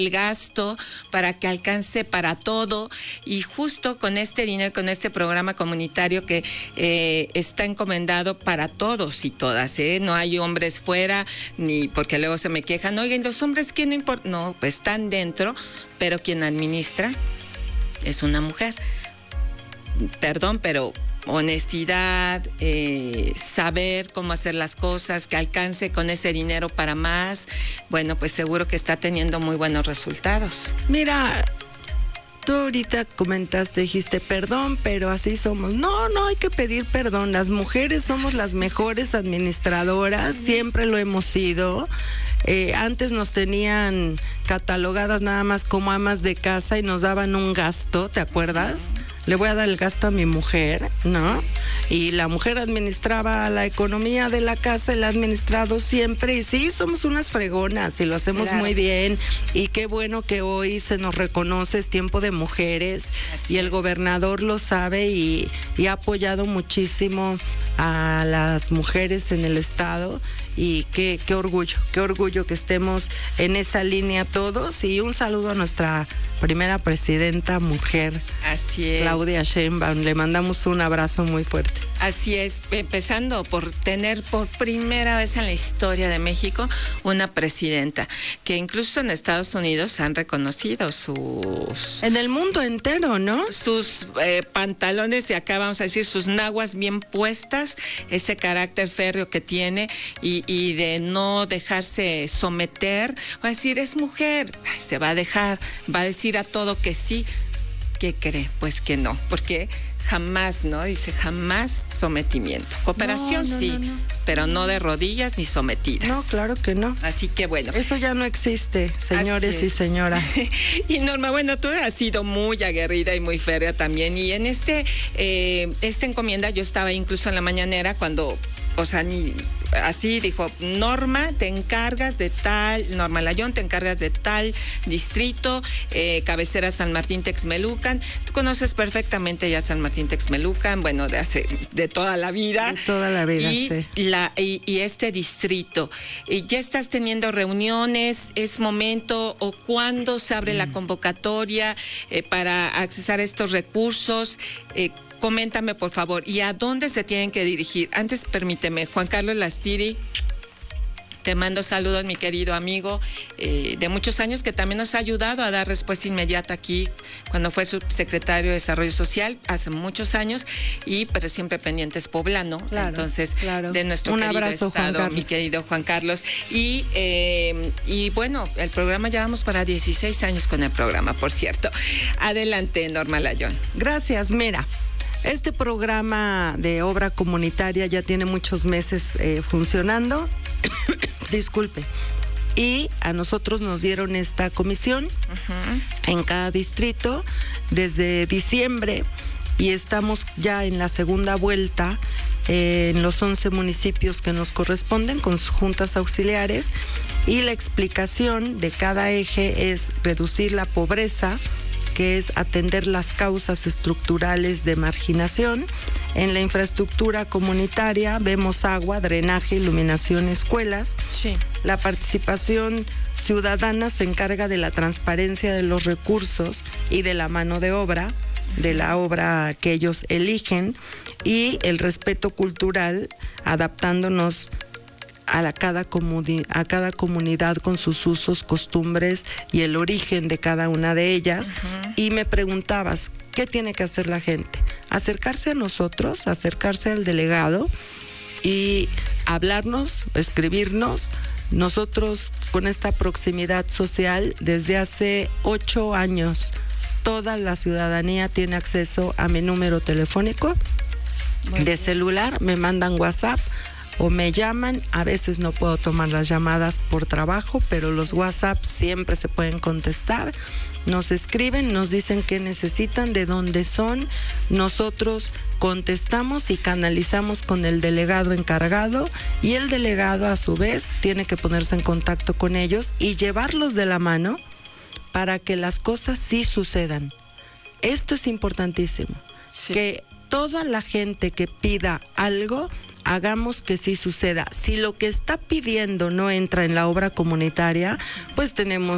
el gasto para que alcance para todo, y justo con este dinero, con este programa comunitario que está encomendado para todos y todas, no hay hombres fuera, ni porque luego se me quejan, oigan, los hombres que no importa, no, pues están dentro, pero quien administra es una mujer. Perdón, pero honestidad, saber cómo hacer las cosas, que alcance con ese dinero para más, bueno, pues seguro que está teniendo muy buenos resultados. Mira, tú ahorita comentaste, dijiste perdón, pero así somos. No, no hay que pedir perdón. Las mujeres somos las mejores administradoras, siempre lo hemos sido. Antes nos tenían catalogadas nada más como amas de casa y nos daban un gasto, ¿te acuerdas? Le voy a dar el gasto a mi mujer, ¿no? Y la mujer administraba la economía de la casa, el administrado siempre, y sí, somos unas fregonas y lo hacemos muy bien, y qué bueno que hoy se nos reconoce, es tiempo de mujeres, y el gobernador lo sabe y ha apoyado muchísimo a las mujeres en el estado, y qué orgullo que estemos en esa línea todos, y un saludo a nuestra primera presidenta mujer. Así es. Claudia Sheinbaum, le mandamos un abrazo muy fuerte. Así es, empezando por tener por primera vez en la historia de México una presidenta, que incluso en Estados Unidos han reconocido sus... En el mundo entero, ¿no? Sus pantalones de acá, vamos a decir, sus naguas bien puestas, ese carácter férreo que tiene, y de no dejarse someter, va a decir, es mujer, se va a dejar, va a decir a todo que sí. ¿Qué cree? Pues que no, porque jamás, ¿no? Dice, jamás sometimiento. Cooperación no, pero no de rodillas ni sometidas. No, claro que no. Así que bueno. Eso ya no existe, señores y señoras. Y Norma, bueno, tú has sido muy aguerrida y muy férrea también, y en esta encomienda yo estaba incluso en la mañanera cuando, o sea, así dijo, Norma, te encargas de tal, Norma Layón, te encargas de tal distrito, cabecera San Martín Texmelucan. Tú conoces perfectamente ya San Martín Texmelucan, bueno, de toda la vida. De toda la vida, sí. Y este distrito, ¿ya estás teniendo reuniones? ¿Es momento o cuándo se abre la convocatoria para accesar a estos recursos? Coméntame, por favor, ¿y a dónde se tienen que dirigir? Antes, permíteme, Juan Carlos Lastiri, te mando saludos, mi querido amigo, de muchos años, que también nos ha ayudado a dar respuesta inmediata aquí, cuando fue subsecretario de Desarrollo Social, hace muchos años, pero siempre pendientes poblano, claro, entonces, claro, de nuestro querido abrazo, estado, mi querido Juan Carlos. Y bueno, el programa, ya vamos para 16 años con el programa, por cierto. Adelante, Norma Layón. Gracias, mira. Este programa de obra comunitaria ya tiene muchos meses funcionando. Disculpe. Y a nosotros nos dieron esta comisión en cada distrito desde diciembre, y estamos ya en la segunda vuelta en los 11 municipios que nos corresponden con sus juntas auxiliares, y la explicación de cada eje es reducir la pobreza, que es atender las causas estructurales de marginación. En la infraestructura comunitaria vemos agua, drenaje, iluminación, escuelas. Sí. La participación ciudadana se encarga de la transparencia de los recursos y de la mano de obra, de la obra que ellos eligen, y el respeto cultural, adaptándonos a cada comunidad con sus usos, costumbres y el origen de cada una de ellas. Y me preguntabas, ¿qué tiene que hacer la gente? Acercarse a nosotros, acercarse al delegado y hablarnos, escribirnos. Nosotros, con esta proximidad social, desde hace 8 años, toda la ciudadanía tiene acceso a mi número telefónico de celular, me mandan WhatsApp o me llaman. A veces no puedo tomar las llamadas por trabajo, pero los WhatsApp siempre se pueden contestar. Nos escriben, nos dicen qué necesitan, de dónde son. Nosotros contestamos y canalizamos con el delegado encargado, y el delegado a su vez tiene que ponerse en contacto con ellos y llevarlos de la mano para que las cosas sí sucedan. Esto es importantísimo, sí. Que toda la gente que pida algo, hagamos que sí suceda. Si lo que está pidiendo no entra en la obra comunitaria, pues tenemos